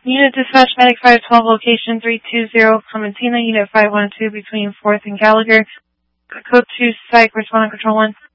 Unit dispatch, Medic 512, location 320, Clementina, Unit 512 between 4th and Gallagher. Code 2, psych, responding control 1.